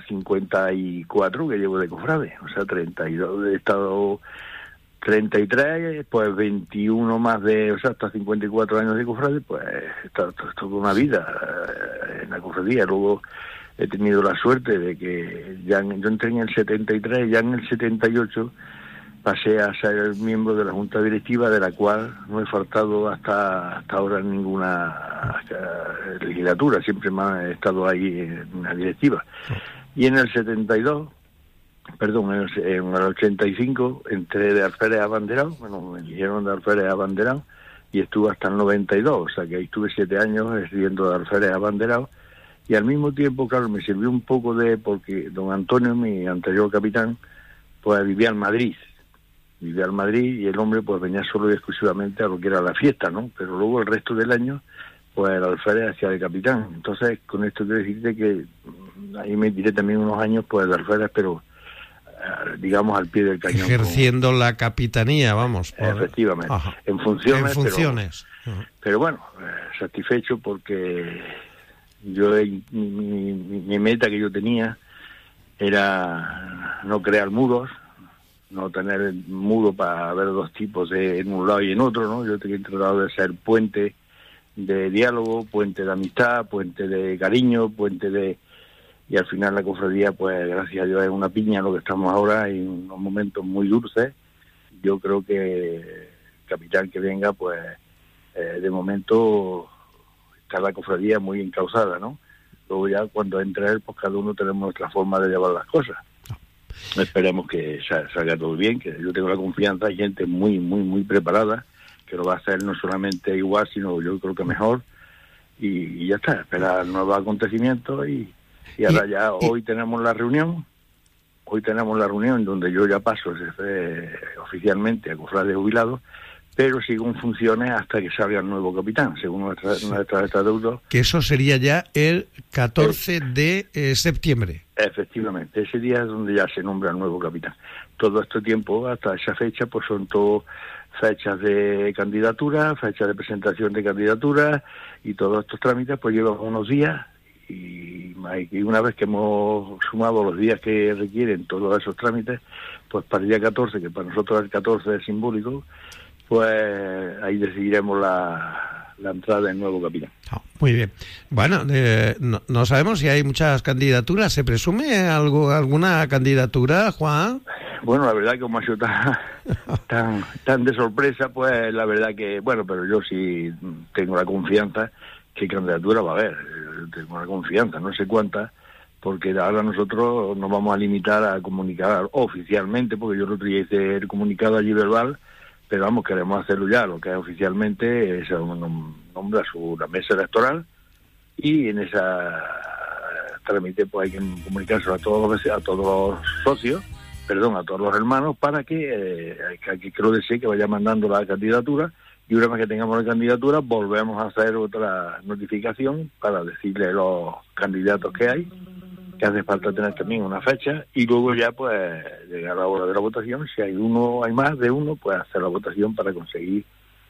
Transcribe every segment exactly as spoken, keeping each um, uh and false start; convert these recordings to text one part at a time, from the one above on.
cincuenta y cuatro que llevo de cofrade, o sea, treinta y dos, he estado treinta y tres, pues veintiuno más de, o sea, hasta cincuenta y cuatro años de cofrade, pues está toda una vida eh, en la cofradía. Luego he tenido la suerte de que ya en, yo entré en el setenta y tres, ya en el setenta y ocho pasé a ser miembro de la Junta Directiva, de la cual no he faltado hasta hasta ahora en ninguna uh, legislatura, siempre me he estado ahí en la directiva. Y en el setenta y dos, perdón, en el, en el ochenta y cinco entré de alférez a abanderado, bueno, me eligieron de alférez a abanderado y estuve hasta el noventa y dos, o sea que ahí estuve siete años sirviendo de alférez a abanderado. Y al mismo tiempo, claro, me sirvió un poco de, porque don Antonio, mi anterior capitán, pues vivía en Madrid, vivía en Madrid y el hombre pues venía solo y exclusivamente a lo que era la fiesta, ¿no? Pero luego el resto del año, pues el alférez hacía de capitán. Entonces, con esto quiero decirte que ahí me tiré también unos años, pues de alférez, pero digamos al pie del cañón. Ejerciendo con... la capitanía, vamos. Por... Efectivamente, Ajá. en funciones. En funciones. Pero, uh-huh. pero bueno, eh, satisfecho porque yo mi, mi, mi meta que yo tenía era no crear muros, no tener muro para ver dos tipos de, en un lado y en otro, ¿no? Yo he tratado de ser puente de diálogo, puente de amistad, puente de cariño, puente de... Y al final la cofradía, pues gracias a Dios, es una piña lo que estamos ahora, y unos momentos muy dulces. Yo creo que el capitán que venga, pues eh, de momento está la cofradía muy encauzada, ¿no? Luego ya cuando entre él, pues cada uno tenemos nuestra forma de llevar las cosas. Esperemos que salga todo bien, que yo tengo la confianza, hay gente muy, muy, muy preparada, que lo va a hacer no solamente igual, sino yo creo que mejor, y, y ya está, esperar nuevos acontecimientos, y, y ahora ya hoy tenemos la reunión, hoy tenemos la reunión donde yo ya paso eh, oficialmente a cofrade de jubilados, pero sigo en funciones hasta que salga el nuevo capitán, según nuestra, nuestra estatuto. Que eso sería ya el catorce de eh, septiembre. Efectivamente, ese día es donde ya se nombra el nuevo capitán. Todo este tiempo, hasta esa fecha, pues son todo fechas de candidatura, fechas de presentación de candidatura, y todos estos trámites pues llevan unos días, y una vez que hemos sumado los días que requieren todos esos trámites, pues para el día catorce, que para nosotros el catorce es simbólico, pues ahí decidiremos la, la entrada del nuevo capitán. Oh, muy bien. Bueno, eh, no, no sabemos si hay muchas candidaturas. ¿Se presume algo, alguna candidatura, Juan? Bueno, la verdad que como ha sido tan, tan, tan de sorpresa, pues la verdad que, bueno, pero yo sí tengo la confianza que candidatura va a haber. Tengo la confianza, no sé cuántas, porque ahora nosotros nos vamos a limitar a comunicar oficialmente, porque yo el otro día hice el comunicado allí verbal, pero vamos, queremos hacerlo ya, lo que es oficialmente, es un nombra su la mesa electoral, y en esa trámite pues hay que comunicarse a todos los, a todos los socios, perdón, a todos los hermanos, para que, eh, que, que creo decir que vaya mandando la candidatura, y una vez que tengamos la candidatura volvemos a hacer otra notificación para decirle a los candidatos que hay, que hace falta tener también una fecha, y luego ya pues llegar a la hora de la votación, si hay uno, hay más de uno, pues hacer la votación para conseguir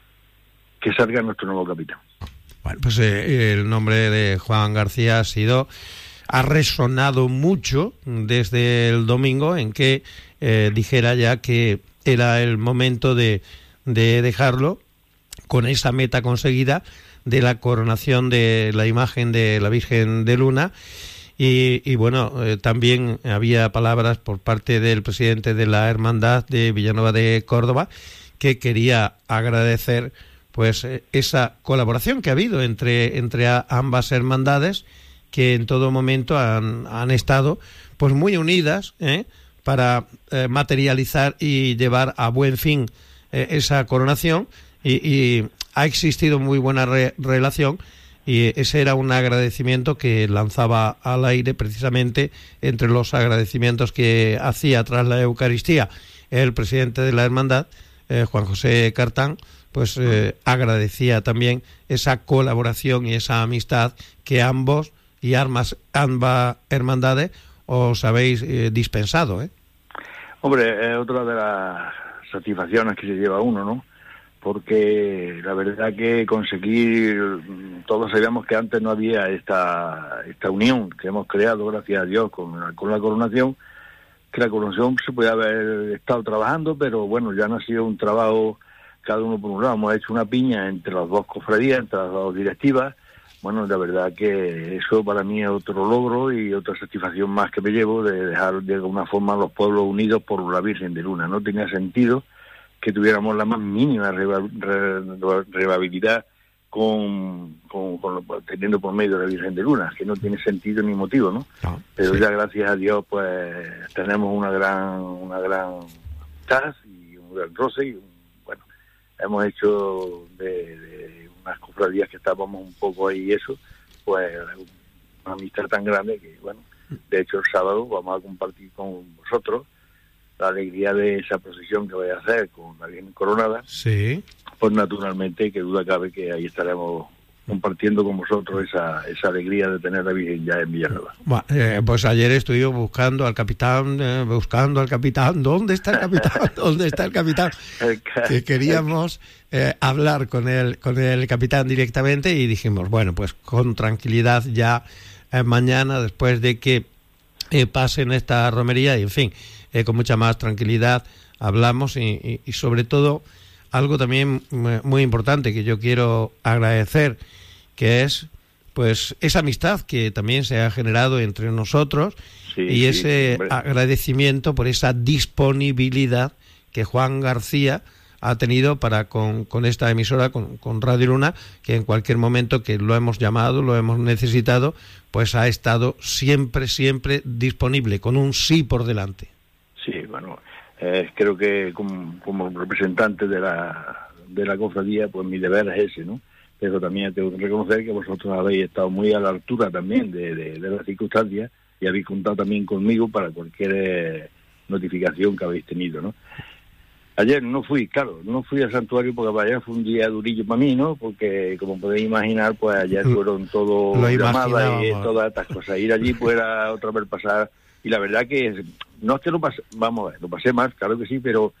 que salga nuestro nuevo capitán. Bueno, pues eh, el nombre de Juan García ha sido, ha resonado mucho desde el domingo en que eh, dijera ya que era el momento de, de dejarlo con esa meta conseguida de la coronación de la imagen de la Virgen de Luna. Y, y bueno, eh, también había palabras por parte del presidente de la Hermandad de Villanueva de Córdoba, que quería agradecer pues eh, esa colaboración que ha habido entre, entre a, ambas hermandades, que en todo momento han, han estado pues muy unidas ¿eh? para eh, materializar y llevar a buen fin eh, esa coronación, y, y ha existido muy buena re- relación. Y ese era un agradecimiento que lanzaba al aire, precisamente entre los agradecimientos que hacía tras la Eucaristía el presidente de la Hermandad, eh, Juan José Cartán, pues eh, agradecía también esa colaboración y esa amistad que ambos y armas, ambas hermandades os habéis eh, dispensado, ¿eh? Hombre, es otra de las satisfacciones que se lleva uno, ¿no? porque la verdad que conseguir, todos sabíamos que antes no había esta esta unión que hemos creado, gracias a Dios, con la, con la coronación, que la coronación se puede haber estado trabajando, pero bueno, ya no ha sido un trabajo cada uno por un lado, hemos hecho una piña entre las dos cofradías, entre las dos directivas. Bueno, la verdad que eso para mí es otro logro y otra satisfacción más que me llevo de dejar de alguna forma a los pueblos unidos por la Virgen de Luna. No tenía sentido que tuviéramos la más mínima rivabilidad con, con, con teniendo por medio de la Virgen de Luna, que no tiene sentido ni motivo, ¿no? no Pero sí. Ya gracias a Dios pues tenemos una gran una gran amistad y un gran roce y un, bueno, hemos hecho de, de unas cofradías que estábamos un poco ahí y eso, pues una amistad tan grande que bueno, de hecho el sábado vamos a compartir con vosotros la alegría de esa procesión que voy a hacer con la Virgen Coronada. Sí. Pues naturalmente, que duda cabe que ahí estaremos compartiendo con vosotros esa esa alegría de tener a la Virgen ya en Villanueva. Bueno, eh, pues ayer estuve buscando al capitán, eh, buscando al capitán. ¿Dónde está el capitán? ¿Dónde está el capitán? El ca- que queríamos eh, hablar con el, con el capitán directamente y dijimos, bueno, pues con tranquilidad ya eh, mañana, después de que eh, pasen esta romería y en fin, Eh, con mucha más tranquilidad hablamos y, y, y sobre todo algo también muy importante que yo quiero agradecer, que es pues esa amistad que también se ha generado entre nosotros sí, y ese sí, agradecimiento por esa disponibilidad que Juan García ha tenido para con, con esta emisora, con, con Radio Luna, que en cualquier momento que lo hemos llamado, lo hemos necesitado, pues ha estado siempre, siempre disponible, con un sí por delante. Sí, bueno, eh, creo que como, como representante de la de la cofradía, pues mi deber es ese, ¿no? Pero también tengo que reconocer que vosotros habéis estado muy a la altura también de, de, de las circunstancias y habéis contado también conmigo para cualquier eh, notificación que habéis tenido, ¿no? Ayer no fui, claro, no fui al santuario porque para allá fue un día durillo para mí, ¿no? Porque, como podéis imaginar, pues ayer fueron todo llamadas y todas estas cosas. Ir allí pues era otra vez pasar. Y la verdad que no es que lo pasé, vamos a ver, lo pasé mal, claro que sí, pero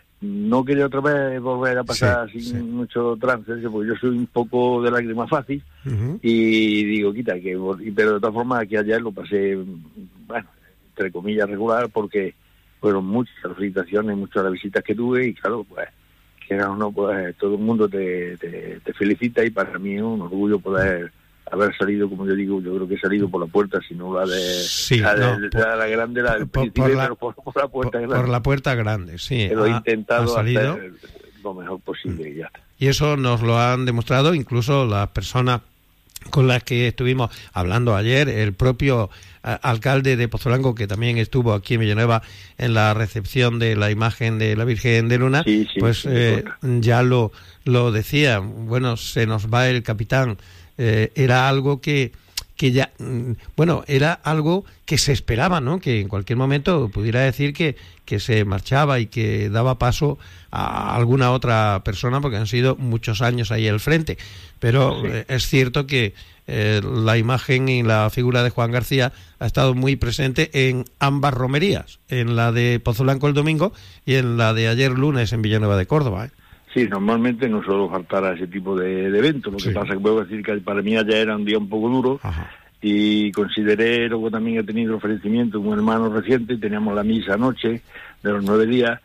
no quería otra vez volver a pasar sí, sin sí. mucho trance, porque yo soy un poco de lágrima fácil, uh-huh. y digo, quita, que pero de todas formas aquí ayer lo pasé, bueno, entre comillas regular, porque fueron muchas las felicitaciones, muchas las visitas que tuve, y claro, pues, que era uno, pues todo el mundo te, te, te felicita, y para mí es un orgullo poder haber salido, como yo digo, yo creo que he salido por la puerta, si no la de sí, la, no, de, por, la, la grande, la del por, príncipe, por, la, pero por, por la puerta por, grande. Por la puerta grande, sí. Lo he intentado ha salido, hacer lo mejor posible y ya está. Y eso nos lo han demostrado incluso las personas con las que estuvimos hablando ayer, el propio uh, alcalde de Pozolanco, que también estuvo aquí en Villanueva en la recepción de la imagen de la Virgen de Luna, sí, sí, pues sí, eh, ya lo, lo decía, bueno, se nos va el capitán. Eh, era algo que que ya, bueno, era algo que se esperaba, ¿no? Que en cualquier momento pudiera decir que, que se marchaba y que daba paso a alguna otra persona, porque han sido muchos años ahí al frente. Pero sí. eh, es cierto que eh, la imagen y la figura de Juan García ha estado muy presente en ambas romerías, en la de Pozolanco el domingo y en la de ayer lunes en Villanueva de Córdoba, ¿eh? Sí, normalmente no suelo faltar a ese tipo de, de eventos. Lo sí. que pasa es que puedo decir que para mí allá era un día un poco duro. Ajá. Y consideré, luego también he tenido ofrecimiento de un hermano reciente, teníamos la misa anoche de los nueve días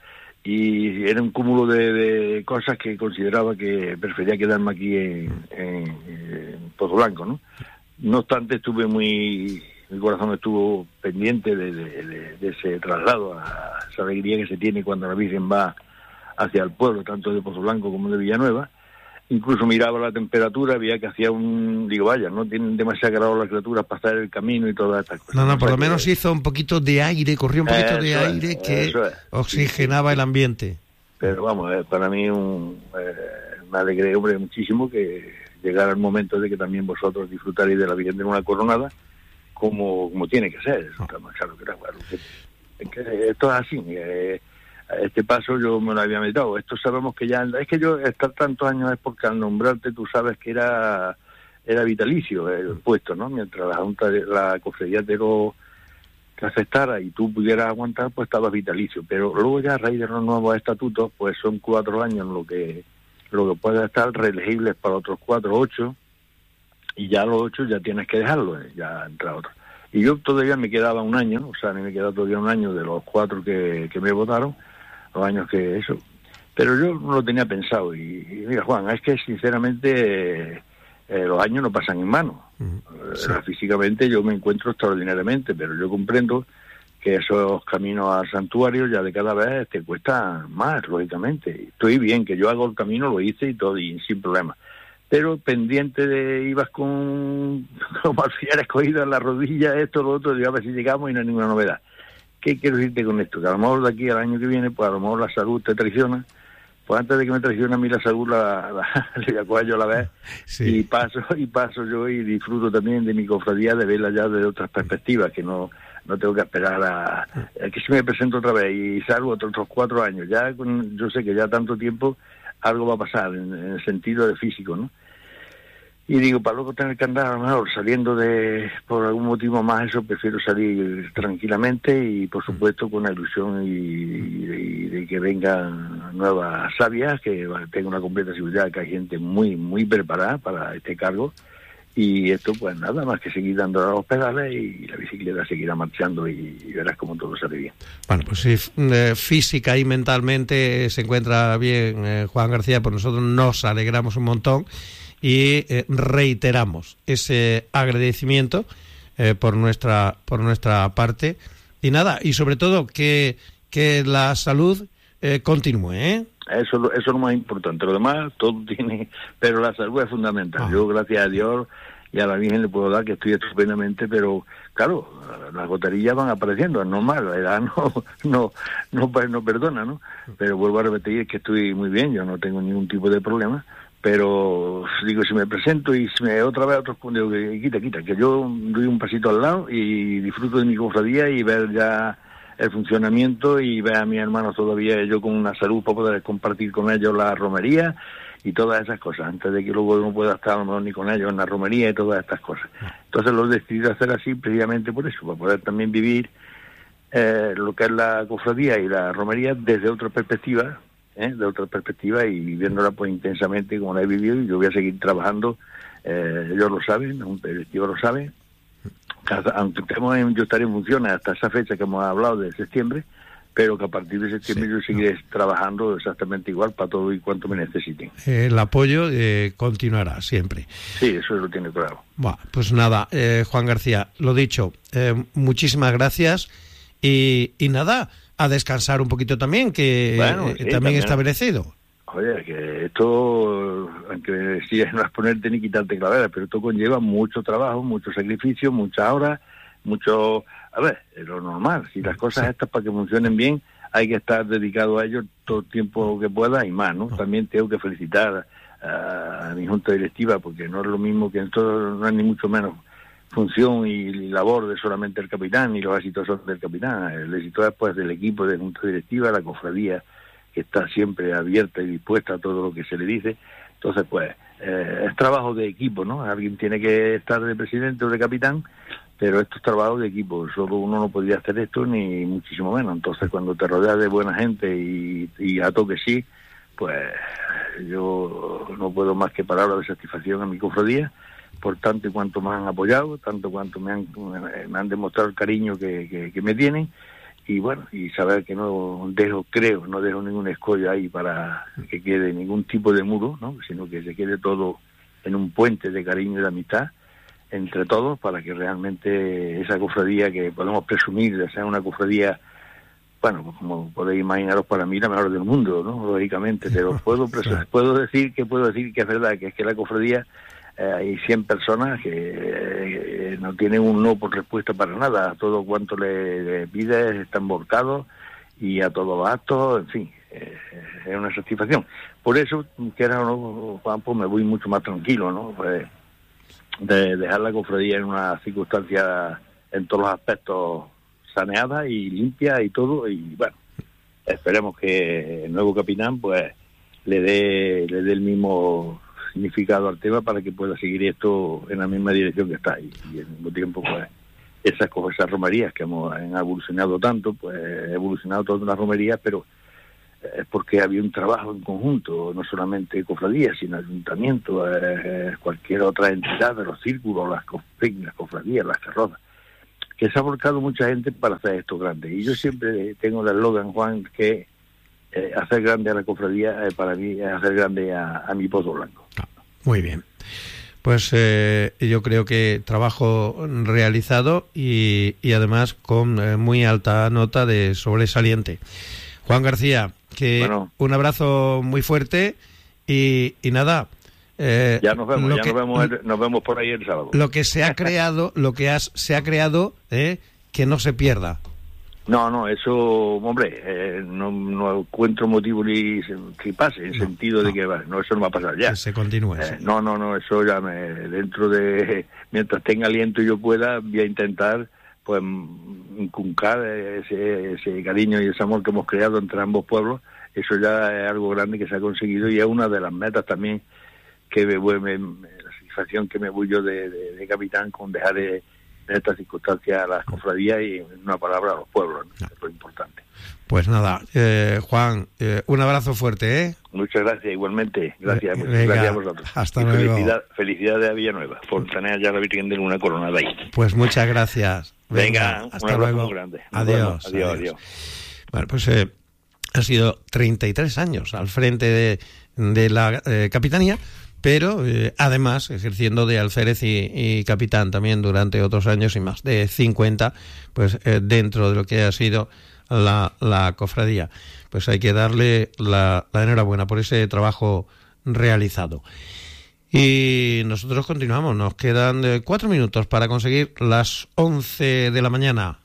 y era un cúmulo de, de cosas que consideraba que prefería quedarme aquí en, en, en Pozolanco, ¿no? No obstante, estuve muy... Mi corazón estuvo pendiente de, de, de, de ese traslado, a esa alegría que se tiene cuando la Virgen va hacia el pueblo, tanto de Pozolanco como de Villanueva. Incluso miraba la temperatura, veía que hacía un... Digo, vaya, no tienen demasiado grado las criaturas para estar el camino y todas estas cosas. No, no, por lo menos hizo un poquito de aire, corrió un poquito de aire que oxigenaba el ambiente. Pero vamos, eh, para mí un, eh, me alegré, hombre, muchísimo que llegara el momento de que también vosotros disfrutaréis de la Virgen de una Coronada como, como tiene que ser. Eso está más claro que era, claro. Es que esto es así, eh, este paso yo me lo había metido. Esto sabemos que ya... Es que yo estar tantos años es porque al nombrarte tú sabes que era era vitalicio el puesto, ¿no? Mientras la Junta, de, la cofradía te lo te aceptara y tú pudieras aguantar, pues estabas vitalicio. Pero luego ya a raíz de los nuevos estatutos, pues son cuatro años lo que lo que puede estar reelegibles para otros cuatro o ocho, y ya los ocho ya tienes que dejarlo, eh, ya entre otros. Y yo todavía me quedaba un año, o sea, a mí me queda todavía un año de los cuatro que, que me votaron, los años que eso. Pero yo no lo tenía pensado. Y, y mira, Juan, es que sinceramente eh, eh, los años no pasan en mano. Uh-huh. Sí. Eh, físicamente yo me encuentro extraordinariamente, pero yo comprendo que esos caminos al santuario ya de cada vez te cuestan más, lógicamente. Estoy bien, que yo hago el camino, lo hice y todo, y sin problema. Pero pendiente de, ibas con, como al final escogido en la rodilla, esto, lo otro, y a ver si llegamos y no hay ninguna novedad. ¿Qué quiero decirte con esto? Que a lo mejor de aquí al año que viene, pues a lo mejor la salud te traiciona. Pues antes de que me traicione a mí la salud, la, la, le voy a coger yo a la vez, sí. y paso y paso yo y disfruto también de mi cofradía, de verla ya desde otras perspectivas, que no no tengo que esperar a, a que se me presente otra vez y salgo otros, otros cuatro años. Ya con, yo sé que ya tanto tiempo algo va a pasar en, en el sentido de físico, ¿no? Y digo, para luego tener que andar a lo mejor saliendo de, por algún motivo más, eso prefiero salir tranquilamente y por supuesto con la ilusión y, y, de, y de que vengan nuevas sabias, que tenga una completa seguridad, que hay gente muy, muy preparada para este cargo. Y esto, pues nada más que seguir dando a los pedales y la bicicleta seguirá marchando y, y verás cómo todo sale bien. Bueno, pues si eh, física y mentalmente se encuentra bien eh, Juan García, pues nosotros nos alegramos un montón y eh, reiteramos ese agradecimiento eh, por nuestra por nuestra parte. Y nada, y sobre todo que, que la salud eh, continúe, ¿eh? Eso, eso es lo más importante. Lo demás, todo tiene... Pero la salud es fundamental. Ah. Yo, gracias a Dios y a la Virgen, le puedo dar que estoy estupendamente, pero, claro, las goterillas van apareciendo, es normal. La edad no, no, no, no perdona, ¿no? Pero vuelvo a repetir que estoy muy bien, yo no tengo ningún tipo de problema, pero, digo, si me presento y si me otra vez otros... Digo, que quita, quita, que yo doy un pasito al lado y disfruto de mi cofradía y ver ya el funcionamiento y ver a mis hermanos todavía yo con una salud para poder compartir con ellos la romería y todas esas cosas, antes de que luego no pueda estar a lo mejor ni con ellos en la romería y todas estas cosas. Entonces lo he decidido hacer así precisamente por eso, para poder también vivir eh, lo que es la cofradía y la romería desde otra perspectiva, ¿eh? de otra perspectiva y viviéndola pues intensamente como la he vivido, y yo voy a seguir trabajando, eh, ellos lo saben, un colectivo lo sabe. Aunque estemos en, yo estaré en funciones hasta esa fecha que hemos hablado de septiembre, pero que a partir de septiembre sí, yo seguiré no. trabajando exactamente igual para todo y cuanto me necesiten. El apoyo eh, continuará siempre. Sí, eso lo tiene claro. Bueno, pues nada, eh, Juan García, lo dicho, eh, muchísimas gracias y, y nada, a descansar un poquito también, que bueno, sí, eh, también, también está merecido. Oye, que esto, aunque sí no es ponerte ni quitarte claveras, pero esto conlleva mucho trabajo, mucho sacrificio, muchas horas, mucho... A ver, es lo normal. Si las cosas sí. estas para que funcionen bien, hay que estar dedicado a ello todo el tiempo que pueda y más, ¿no? También tengo que felicitar a, a mi junta directiva, porque no es lo mismo que esto no es ni mucho menos función y labor de solamente el capitán, ni los éxitos son del capitán. El éxito es pues del equipo de junta directiva, la cofradía, que está siempre abierta y dispuesta a todo lo que se le dice. Entonces, pues, eh, es trabajo de equipo, ¿no? Alguien tiene que estar de presidente o de capitán, pero esto es trabajo de equipo. Solo uno no podría hacer esto, ni muchísimo menos. Entonces, cuando te rodeas de buena gente y, y a toque sí, pues yo no puedo más que palabras de satisfacción a mi cofradía, por tanto y cuanto me han apoyado, tanto cuanto me han, me han demostrado el cariño que, que, que me tienen. Y bueno, y saber que no dejo, creo, no dejo ningún escollo ahí para que quede ningún tipo de muro, ¿no? Sino que se quede todo en un puente de cariño y de amistad entre todos, para que realmente esa cofradía que podemos presumir de ser una cofradía, bueno, como podéis imaginaros, para mí la mejor del mundo, ¿no? Lógicamente, pero puedo puedo decir que puedo decir que es verdad, que es que la cofradía eh, hay cien personas que eh, no tienen un no por respuesta para nada. A todo cuanto le, le pides están volcados y a todos los actos, en fin, eh, es una satisfacción. Por eso, que era no, Juan, pues me voy mucho más tranquilo, ¿no? Pues, de dejar la cofradía en una circunstancia en todos los aspectos saneada y limpia y todo, y bueno, esperemos que el nuevo capitán pues le dé le dé el mismo significado al tema para que pueda seguir esto en la misma dirección que está, y, y al mismo tiempo pues esas cosas, esas romerías que hemos han evolucionado tanto, pues he evolucionado todas las romerías, pero es porque había un trabajo en conjunto, no solamente cofradías, sino ayuntamiento, eh, cualquier otra entidad de los círculos, las, las cofradías, las carrozas, que se ha volcado mucha gente para hacer esto grande. Y yo siempre tengo el eslogan, Juan, que eh, hacer grande a la cofradía, eh, para mí, es hacer grande a, a mi Pozo Blanco. Muy bien. Pues eh, yo creo que trabajo realizado y, y además con eh, muy alta nota de sobresaliente. Juan García, que bueno, un abrazo muy fuerte y, y nada. Eh, ya nos vemos, ya que, nos vemos, el, nos vemos por ahí el sábado. Lo que se ha creado, lo que has, se ha creado, eh, que no se pierda. No, no, eso, hombre, eh, no, no encuentro motivo ni que pase, en no, sentido no. de que, vale, no, eso no va a pasar ya. Que se continúe. Eh, sí. No, no, no, eso ya me, dentro de, mientras tenga aliento y yo pueda, voy a intentar, pues, inculcar ese, ese cariño y ese amor que hemos creado entre ambos pueblos. Eso ya es algo grande que se ha conseguido y es una de las metas también que me, me, me la satisfacción que me voy yo de, de, de capitán con dejar de, en estas circunstancias a las cofradías y, en una palabra, a los pueblos, ¿no? Es lo importante. Pues nada, eh, Juan, eh, un abrazo fuerte, ¿eh? Muchas gracias, igualmente. Gracias, eh, muchas venga, gracias a vosotros. Hasta y luego. Felicidad, felicidades a Villanueva por tener ya la Virgen de Luna coronada ahí. Pues muchas gracias. Venga, venga un hasta abrazo luego. muy grande. Adiós, adiós, adiós. adiós. Bueno, pues eh, ha sido treinta y tres años al frente de, de la eh, capitanía, pero eh, además ejerciendo de alférez y, y capitán también durante otros años y más de cincuenta, pues eh, dentro de lo que ha sido la, la cofradía. Pues hay que darle la, la enhorabuena por ese trabajo realizado. Y nosotros continuamos, nos quedan eh, cuatro minutos para conseguir las once de la mañana.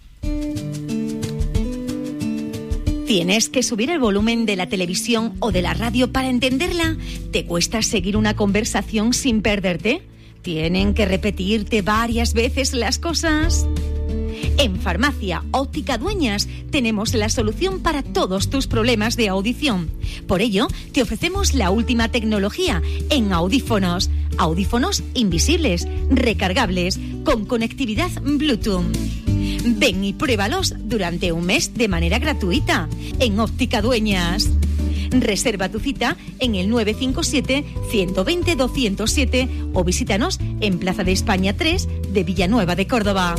¿Tienes que subir el volumen de la televisión o de la radio para entenderla? ¿Te cuesta seguir una conversación sin perderte? ¿Tienen que repetirte varias veces las cosas? En Farmacia Óptica Dueñas tenemos la solución para todos tus problemas de audición. Por ello, te ofrecemos la última tecnología en audífonos. Audífonos invisibles, recargables, con conectividad Bluetooth. Ven y pruébalos durante un mes de manera gratuita en Óptica Dueñas. Reserva tu cita en el nueve cinco siete, uno dos cero, dos cero siete o visítanos en Plaza de España tres de Villanueva de Córdoba.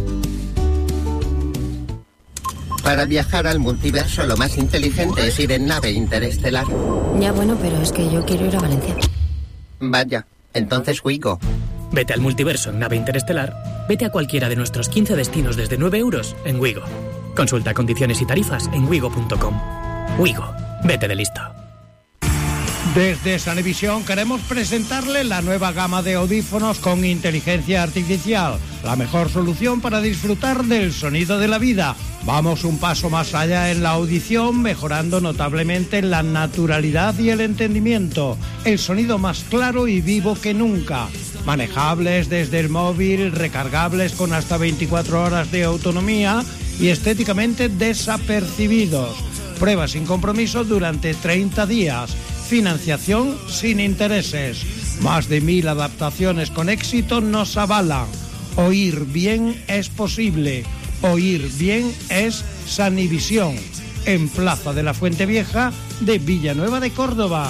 Para viajar al multiverso lo más inteligente es ir en nave interestelar. Ya bueno, pero es que yo quiero ir a Valencia. Vaya, entonces Wigo. Vete al multiverso en nave interestelar, vete a cualquiera de nuestros quince destinos desde nueve euros en Wigo. Consulta condiciones y tarifas en wigo punto com. Wigo, vete de listo. Desde Sanevisión queremos presentarle la nueva gama de audífonos con inteligencia artificial, la mejor solución para disfrutar del sonido de la vida. Vamos un paso más allá en la audición, mejorando notablemente la naturalidad y el entendimiento, el sonido más claro y vivo que nunca. Manejables desde el móvil, recargables con hasta veinticuatro horas de autonomía y estéticamente desapercibidos. Prueba sin compromiso durante treinta días. Financiación sin intereses. Más de mil adaptaciones con éxito nos avalan. Oír bien es posible. Oír bien es Sanivisión. En Plaza de la Fuente Vieja de Villanueva de Córdoba.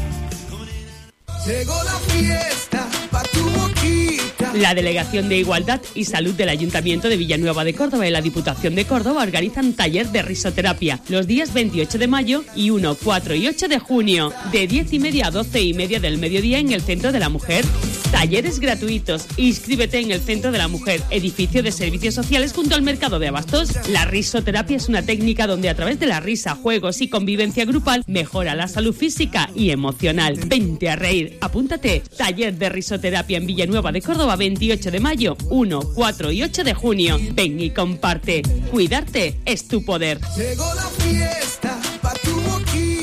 Llegó la fiesta pa' tu boquita. La Delegación de Igualdad y Salud del Ayuntamiento de Villanueva de Córdoba y la Diputación de Córdoba organizan taller de risoterapia los días veintiocho de mayo y uno, cuatro y ocho de junio, de diez y media a doce y media del mediodía en el Centro de la Mujer. Talleres gratuitos. Inscríbete en el Centro de la Mujer, edificio de servicios sociales junto al Mercado de Abastos. La risoterapia es una técnica donde a través de la risa, juegos y convivencia grupal mejora la salud física y emocional. Vente a reír. Apúntate. Taller de risoterapia en Villanueva de Córdoba, veintiocho de mayo, uno, cuatro y ocho de junio. Ven y comparte. Cuidarte es tu poder. Llegó la fiesta pa' tu boquita.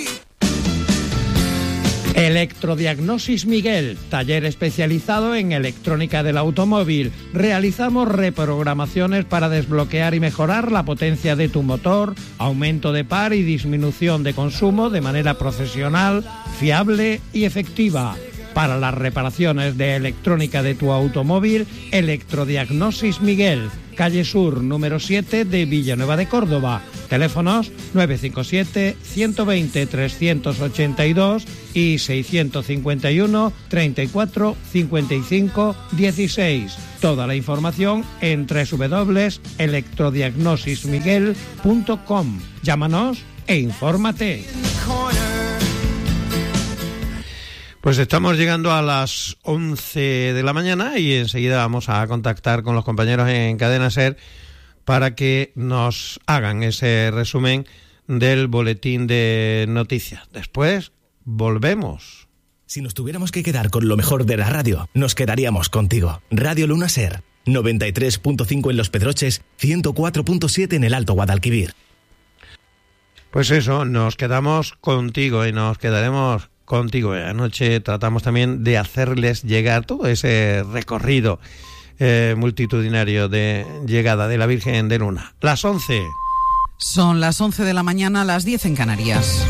Electrodiagnosis Miguel, taller especializado en electrónica del automóvil. Realizamos reprogramaciones para desbloquear y mejorar la potencia de tu motor, aumento de par y disminución de consumo de manera profesional, fiable y efectiva. Para las reparaciones de electrónica de tu automóvil, Electrodiagnosis Miguel. calle Sur, número siete de Villanueva de Córdoba. Teléfonos nueve cinco siete, ciento veinte, trescientos ochenta y dos y seiscientos cincuenta y uno, treinta y cuatro, cincuenta y cinco, dieciséis. Toda la información en doble u doble u doble u punto electrodiagnosis miguel punto com. Llámanos e infórmate. Pues estamos llegando a las once de la mañana y enseguida vamos a contactar con los compañeros en Cadena SER para que nos hagan ese resumen del boletín de noticias. Después volvemos. Si nos tuviéramos que quedar con lo mejor de la radio, nos quedaríamos contigo. Radio Luna SER, noventa y tres punto cinco en Los Pedroches, ciento cuatro punto siete en el Alto Guadalquivir. Pues eso, nos quedamos contigo y nos quedaremos contigo. Anoche tratamos también de hacerles llegar todo ese recorrido eh, multitudinario de llegada de la Virgen de Luna. Las once. Son las once de la mañana, las diez en Canarias.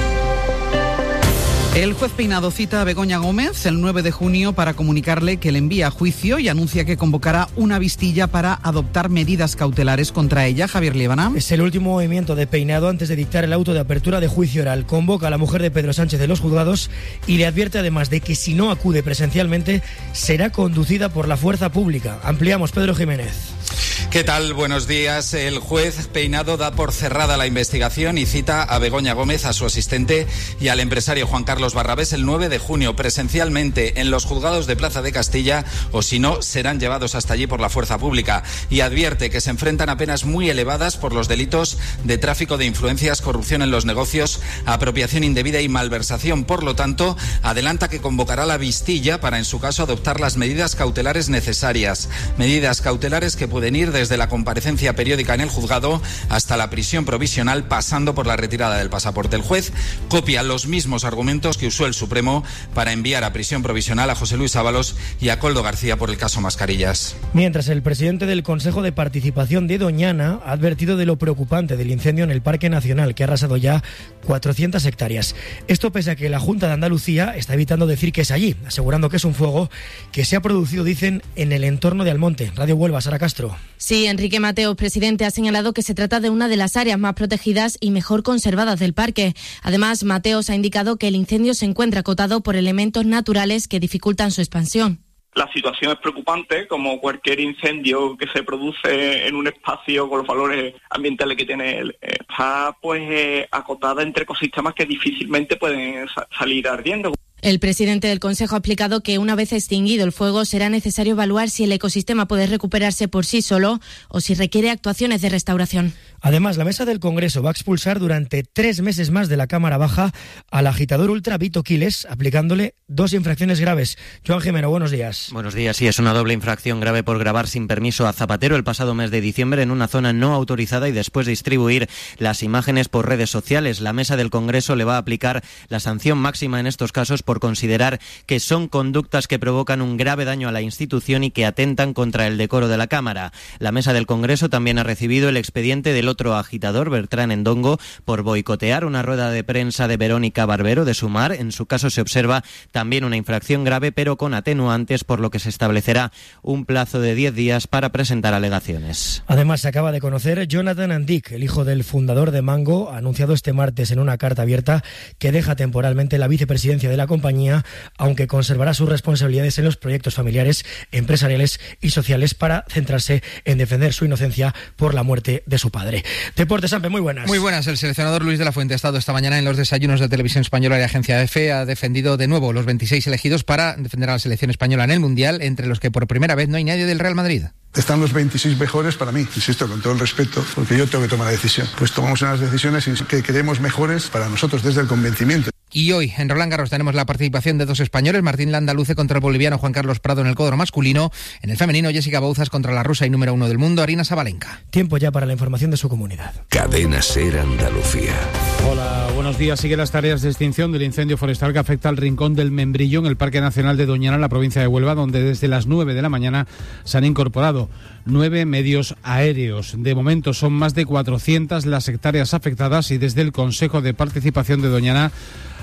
El juez Peinado cita a Begoña Gómez el nueve de junio para comunicarle que le envía a juicio y anuncia que convocará una vistilla para adoptar medidas cautelares contra ella. Javier Líbana. Es el último movimiento de Peinado antes de dictar el auto de apertura de juicio oral. Convoca a la mujer de Pedro Sánchez de los juzgados y le advierte además de que si no acude presencialmente será conducida por la fuerza pública. Ampliamos, Pedro Jiménez. ¿Qué tal? Buenos días. El juez Peinado da por cerrada la investigación y cita a Begoña Gómez, a su asistente y al empresario Juan Carlos Barrabés el nueve de junio presencialmente en los juzgados de Plaza de Castilla, o si no, serán llevados hasta allí por la fuerza pública, y advierte que se enfrentan a penas muy elevadas por los delitos de tráfico de influencias, corrupción en los negocios, apropiación indebida y malversación. Por lo tanto, adelanta que convocará la vistilla para, en su caso, adoptar las medidas cautelares necesarias. Medidas cautelares que pueden ir desde la comparecencia periódica en el juzgado hasta la prisión provisional, pasando por la retirada del pasaporte. El juez copia los mismos argumentos que usó el Supremo para enviar a prisión provisional a José Luis Ábalos y a Koldo García por el caso Mascarillas. Mientras, el presidente del Consejo de Participación de Doñana ha advertido de lo preocupante del incendio en el Parque Nacional, que ha arrasado ya cuatrocientas hectáreas. Esto pese a que la Junta de Andalucía está evitando decir que es allí, asegurando que es un fuego que se ha producido, dicen, en el entorno de Almonte. Radio Huelva, Sara Castro. Sí, Enrique Mateos, presidente, ha señalado que se trata de una de las áreas más protegidas y mejor conservadas del parque. Además, Mateos ha indicado que el incendio se encuentra acotado por elementos naturales que dificultan su expansión. La situación es preocupante, como cualquier incendio que se produce en un espacio con los valores ambientales que tiene él. Está pues eh, acotada entre ecosistemas que difícilmente pueden sa- salir ardiendo. El presidente del Consejo ha explicado que una vez extinguido el fuego será necesario evaluar si el ecosistema puede recuperarse por sí solo o si requiere actuaciones de restauración. Además, la mesa del Congreso va a expulsar durante tres meses más de la Cámara Baja al agitador ultra Vito Quiles, aplicándole dos infracciones graves. Joan Jimeno, buenos días. Buenos días. Sí, es una doble infracción grave por grabar sin permiso a Zapatero el pasado mes de diciembre en una zona no autorizada y después distribuir las imágenes por redes sociales. La mesa del Congreso le va a aplicar la sanción máxima en estos casos por considerar que son conductas que provocan un grave daño a la institución y que atentan contra el decoro de la Cámara. La mesa del Congreso también ha recibido el expediente del otro agitador, Bertrán Endongo, por boicotear una rueda de prensa de Verónica Barbero de Sumar. En su caso se observa también una infracción grave, pero con atenuantes, por lo que se establecerá un plazo de diez días para presentar alegaciones. Además, se acaba de conocer Jonathan Andic, el hijo del fundador de Mango, ha anunciado este martes en una carta abierta que deja temporalmente la vicepresidencia de la compañía, aunque conservará sus responsabilidades en los proyectos familiares, empresariales y sociales para centrarse en defender su inocencia por la muerte de su padre. Deportes, Sampe, muy buenas. Muy buenas. El seleccionador Luis de la Fuente ha estado esta mañana en los desayunos de Televisión Española y Agencia EFE. Ha defendido de nuevo los veintiséis elegidos para defender a la selección española en el Mundial, entre los que por primera vez no hay nadie del Real Madrid. Están los veintiséis mejores para mí, insisto, con todo el respeto, porque yo tengo que tomar la decisión. Pues tomamos unas decisiones que queremos mejores para nosotros desde el convencimiento. Y hoy en Roland Garros tenemos la participación de dos españoles, Martín Landa luce contra el boliviano Juan Carlos Prado en el cuadro masculino. En el femenino, Jessica Bouzas contra la rusa y número uno del mundo, Arina Sabalenka. Tiempo ya para la información de su comunidad. Cadena SER Andalucía. Hola, buenos días. Sigue las tareas de extinción del incendio forestal que afecta al rincón del Membrillo en el Parque Nacional de Doñana, en la provincia de Huelva, donde desde las nueve de la mañana se han incorporado nueve medios aéreos. De momento son más de cuatrocientas las hectáreas afectadas y desde el Consejo de Participación de Doñana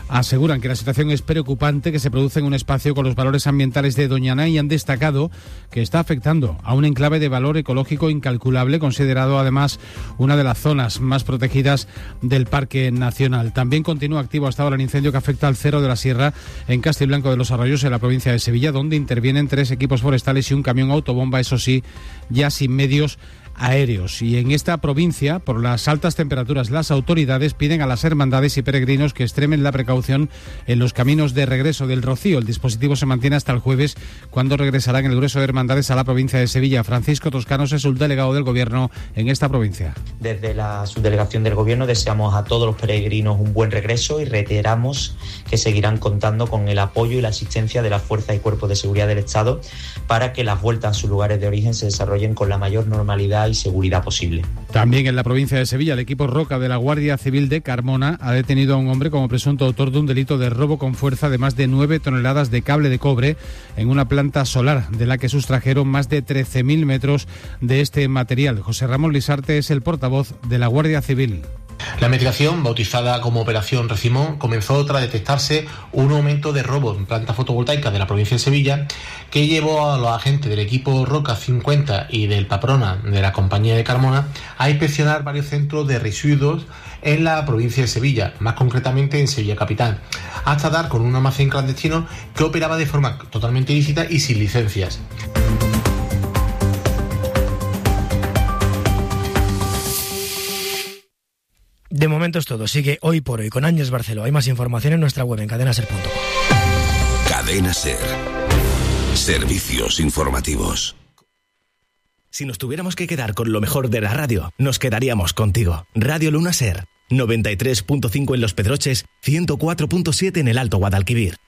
aseguran que la situación es preocupante que se produce en un espacio con los valores ambientales de Doñana y han destacado que está afectando a un enclave de valor ecológico incalculable, considerado además una de las zonas más protegidas del Parque Nacional. También continúa activo hasta ahora el incendio que afecta al Cerro de la Sierra en Castiblanco de los Arroyos, en la provincia de Sevilla, donde intervienen tres equipos forestales y un camión autobomba, eso sí, ya sin medios aéreos. Y en esta provincia, por las altas temperaturas, las autoridades piden a las hermandades y peregrinos que extremen la precaución en los caminos de regreso del Rocío. El dispositivo se mantiene hasta el jueves, cuando regresarán el grueso de hermandades a la provincia de Sevilla. Francisco Toscano es el subdelegado del Gobierno en esta provincia. Desde la subdelegación del Gobierno deseamos a todos los peregrinos un buen regreso y reiteramos que seguirán contando con el apoyo y la asistencia de las fuerzas y cuerpos de seguridad del Estado para que las vueltas a sus lugares de origen se desarrollen con la mayor normalidad y seguridad posible. También en la provincia de Sevilla, el equipo Roca de la Guardia Civil de Carmona ha detenido a un hombre como presunto autor de un delito de robo con fuerza de más de nueve toneladas de cable de cobre en una planta solar, de la que sustrajeron más de trece mil metros de este material. José Ramón Lisarte es el portavoz de la Guardia Civil. La investigación, bautizada como Operación Recimón, comenzó tras detectarse un aumento de robo en plantas fotovoltaicas de la provincia de Sevilla, que llevó a los agentes del equipo Roca cincuenta y del Paprona de la compañía de Carmona a inspeccionar varios centros de residuos en la provincia de Sevilla, más concretamente en Sevilla Capital, hasta dar con un almacén clandestino que operaba de forma totalmente ilícita y sin licencias. De momento es todo. Sigue Hoy por Hoy con Ángels Barceló. Hay más información en nuestra web en cadena ser punto com. Cadena Ser. Servicios informativos. Si nos tuviéramos que quedar con lo mejor de la radio, nos quedaríamos contigo. Radio Luna Ser. noventa y tres punto cinco en Los Pedroches, ciento cuatro punto siete en el Alto Guadalquivir.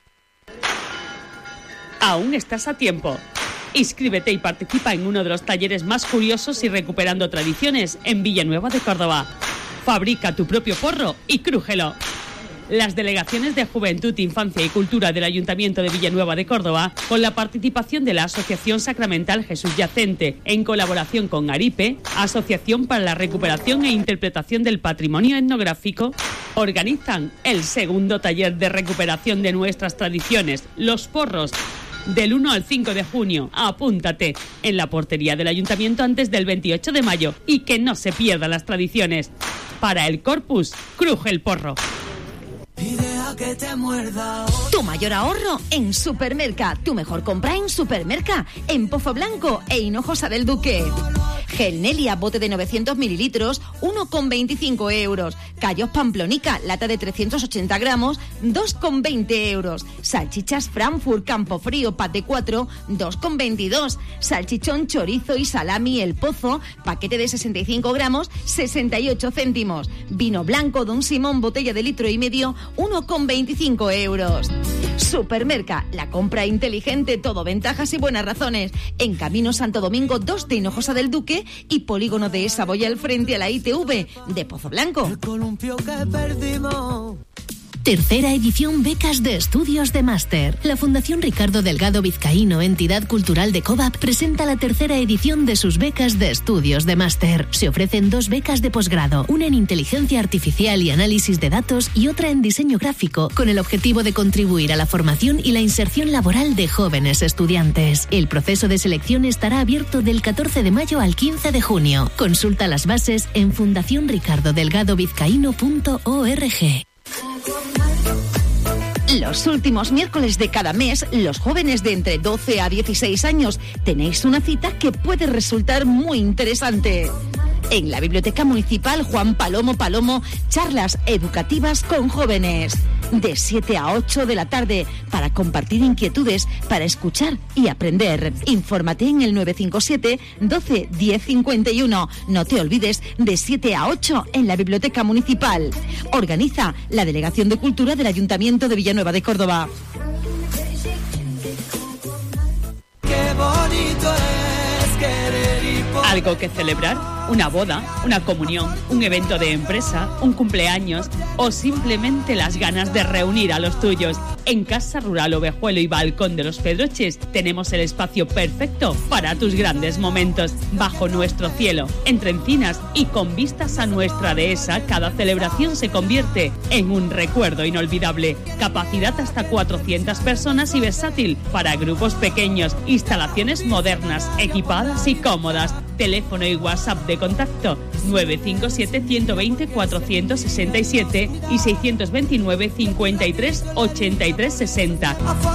Aún estás a tiempo. Inscríbete y participa en uno de los talleres más curiosos y recuperando tradiciones en Villanueva de Córdoba. Fabrica tu propio porro y crújelo. Las delegaciones de Juventud, Infancia y Cultura del Ayuntamiento de Villanueva de Córdoba, con la participación de la Asociación Sacramental Jesús Yacente, en colaboración con ARIPE, Asociación para la Recuperación e Interpretación del Patrimonio Etnográfico, organizan el segundo taller de recuperación de nuestras tradiciones, los porros, del uno al cinco de junio. Apúntate en la portería del Ayuntamiento antes del veintiocho de mayo y que no se pierdan las tradiciones. Para el Corpus, cruje el porro. Que te muerda. Tu mayor ahorro en Supermerca. Tu mejor compra en Supermerca. En Pozo Blanco e Hinojosa del Duque. Gel Nelia, bote de novecientos mililitros, uno con veinticinco euros. Callos Pamplonica, lata de trescientos ochenta gramos, dos con veinte euros. Salchichas Frankfurt Campofrío, pate cuatro, dos con veintidós. Salchichón, chorizo y salami El Pozo, paquete de sesenta y cinco gramos, sesenta y ocho céntimos. Vino blanco Don Simón, botella de litro y medio, uno con veinticinco euros. Supermerca, la compra inteligente, todo ventajas y buenas razones. En Camino Santo Domingo dos de Hinojosa del Duque y Polígono de Saboya al frente a la I T V de Pozo Blanco. El columpio que perdimos. Tercera edición Becas de Estudios de Máster. La Fundación Ricardo Delgado Vizcaíno, entidad cultural de COVAP, presenta la tercera edición de sus becas de estudios de máster. Se ofrecen dos becas de posgrado, una en Inteligencia Artificial y Análisis de Datos y otra en Diseño Gráfico, con el objetivo de contribuir a la formación y la inserción laboral de jóvenes estudiantes. El proceso de selección estará abierto del catorce de mayo al quince de junio. Consulta las bases en fundación ricardo delgado vizcaíno punto org. Los últimos miércoles de cada mes, los jóvenes de entre doce a dieciséis años tenéis una cita que puede resultar muy interesante. En la Biblioteca Municipal Juan Palomo Palomo, charlas educativas con jóvenes. De siete a ocho de la tarde, para compartir inquietudes, para escuchar y aprender. Infórmate en el nueve cinco siete, doce, diez cincuenta y uno. No te olvides, de siete a ocho en la Biblioteca Municipal. Organiza la Delegación de Cultura del Ayuntamiento de Villanueva de Córdoba. Qué bonito es querer y poder. ¿Algo que celebrar? una boda, una comunión, un evento de empresa, un cumpleaños o simplemente las ganas de reunir a los tuyos. En Casa Rural Ovejuelo y Balcón de los Pedroches tenemos el espacio perfecto para tus grandes momentos. Bajo nuestro cielo, entre encinas y con vistas a nuestra dehesa, cada celebración se convierte en un recuerdo inolvidable. Capacidad hasta cuatrocientas personas y versátil para grupos pequeños. Instalaciones modernas, equipadas y cómodas. Teléfono y WhatsApp de contacto nueve cinco siete, uno dos cero, cuatro seis siete y seis dos nueve, cincuenta y tres, ochenta y tres sesenta.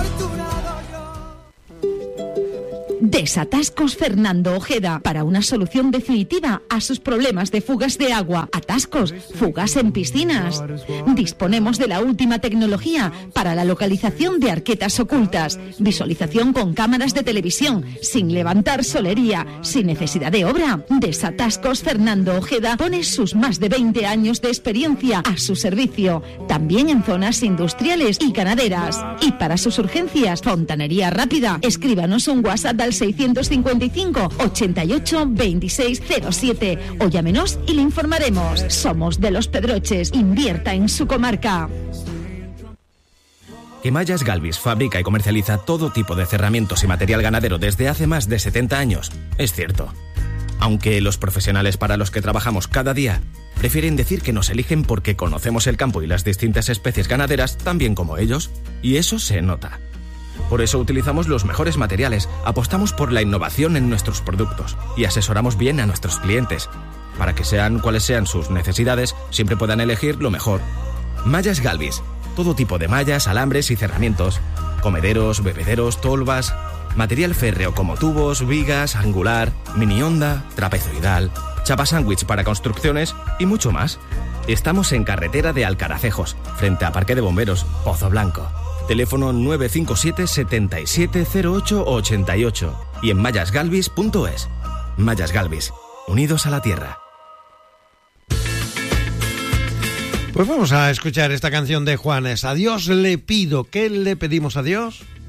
Desatascos Fernando Ojeda, para una solución definitiva a sus problemas de fugas de agua, atascos, fugas en piscinas. Disponemos de la última tecnología para la localización de arquetas ocultas, visualización con cámaras de televisión, sin levantar solería, sin necesidad de obra. Desatascos Fernando Ojeda pone sus más de veinte años de experiencia a su servicio, también en zonas industriales y ganaderas. Y para sus urgencias, fontanería rápida, escríbanos un WhatsApp al seiscientos cincuenta y cinco, ochenta y ocho, veintiséis cero siete o llámenos y le informaremos. Somos de Los Pedroches, invierta en su comarca. Que Mallas Galvis fabrica y comercializa todo tipo de cerramientos y material ganadero desde hace más de setenta años, es cierto. Aunque los profesionales para los que trabajamos cada día prefieren decir que nos eligen porque conocemos el campo y las distintas especies ganaderas tan bien como ellos, y eso se nota. Por eso utilizamos los mejores materiales, apostamos por la innovación en nuestros productos y asesoramos bien a nuestros clientes. Para que sean cuales sean sus necesidades, siempre puedan elegir lo mejor. Mallas Galvis, todo tipo de mallas, alambres y cerramientos. Comederos, bebederos, tolvas, material férreo como tubos, vigas, angular, mini onda, trapezoidal, chapa sándwich para construcciones y mucho más. Estamos en carretera de Alcaracejos, frente a Parque de Bomberos, Pozo Blanco. Teléfono nueve cinco siete, setenta y siete, cero ocho, ochenta y ocho y en mallas galvis punto es. Mallas Galvis, unidos a la tierra. Pues vamos a escuchar esta canción de Juanes. A Dios le pido. ¿Qué le pedimos a Dios?